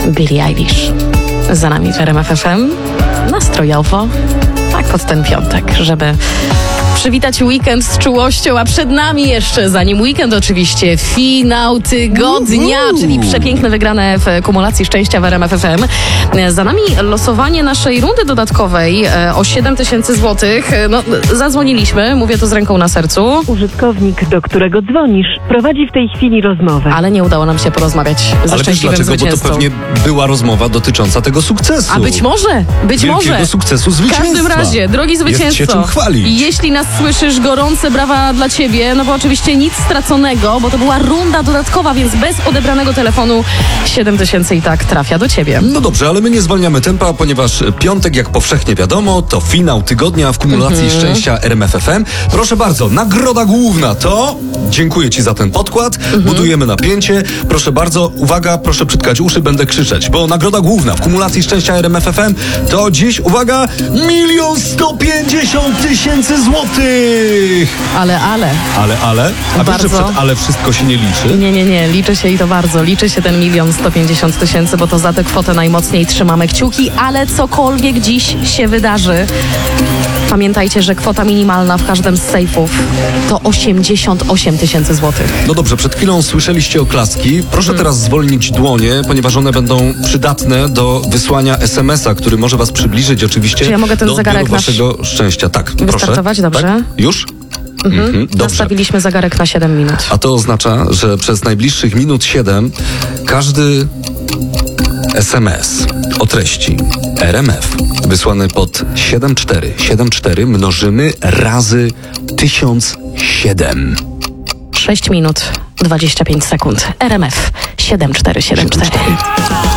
Billie Eilish. Za nami w RMF FM. Nastrojowo, tak pod ten piątek, żeby przywitać weekend z czułością, a przed nami jeszcze, zanim weekend oczywiście, finał tygodnia, czyli przepiękne wygrane w kumulacji szczęścia w RMF FM. Za nami losowanie naszej rundy dodatkowej o 7000 złotych. No, zadzwoniliśmy, mówię to z ręką na sercu. Użytkownik, do którego dzwonisz, prowadzi w tej chwili rozmowę. Ale nie udało nam się porozmawiać ze Ale wiesz szczęśliwym dlaczego? Bo to zwycięzcą. pewnie była rozmowa dotycząca tego sukcesu. A być może. Wielkiego sukcesu W zwycięstwa. każdym razie, drogi zwycięzco, Jest się czym chwalić. jeśli nas słyszysz, gorące brawa dla ciebie, no bo oczywiście nic straconego, bo to była runda dodatkowa, więc bez odebranego telefonu 7000 i tak trafia do ciebie. No dobrze, ale my nie zwalniamy tempa, ponieważ piątek, jak powszechnie wiadomo, to finał tygodnia w kumulacji szczęścia RMF FM. Proszę bardzo, nagroda główna to... Dziękuję ci za ten podkład, budujemy napięcie. Proszę bardzo, uwaga, proszę przytkać uszy, będę krzyczeć, bo nagroda główna w kumulacji szczęścia RMF FM to dziś, uwaga, 1 150 000 złotych! Ale. Ale? A wiesz, że Bardzo. przed ale wszystko się nie liczy? Nie, liczy się i to bardzo. Liczy się ten 1 150 000, bo to za tę kwotę najmocniej trzymamy kciuki, ale cokolwiek dziś się wydarzy, pamiętajcie, że kwota minimalna w każdym z sejfów to 88 000 złotych. No dobrze, przed chwilą słyszeliście oklaski. Proszę teraz zwolnić dłonie, ponieważ one będą przydatne do wysłania SMS-a, który może was przybliżyć oczywiście Czy ja mogę ten do zegarek odbioru waszego szczęścia. Tak, proszę. Wystartować? Dobrze. Tak? Już? Dobrze. Zastawiliśmy zegarek na 7 minut. A to oznacza, że przez najbliższych minut 7 każdy SMS o treści RMF wysłany pod 7474 mnożymy razy 1007. 6 minut 25 sekund. RMF 7474.